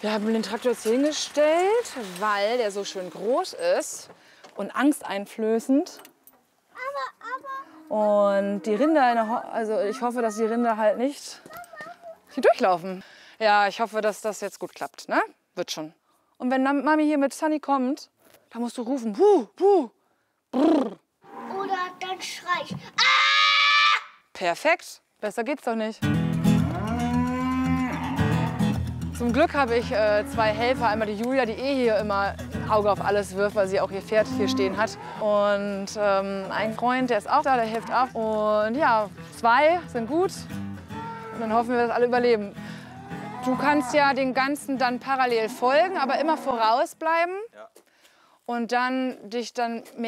Wir haben den Traktor jetzt hingestellt, weil der so schön groß ist und angsteinflößend. Und die Rinder, also ich hoffe, dass die Rinder halt nicht hier durchlaufen. Ja, ich hoffe, dass das jetzt gut klappt, ne? Wird schon. Und wenn Mami hier mit Sunny kommt, dann musst du rufen, puh, puh, brrr. Oder dann schrei ich. Ah! Perfekt, besser geht's doch nicht. Zum Glück habe ich zwei Helfer, einmal die Julia, die hier immer ein Auge auf alles wirft, weil sie auch ihr Pferd hier stehen hat. Und ein Freund, der ist auch da, der hilft auch. Und ja, zwei sind gut. Und dann hoffen wir, dass alle überleben. Du kannst ja den Ganzen dann parallel folgen, aber immer vorausbleiben. Ja. Und dann dich dann mehr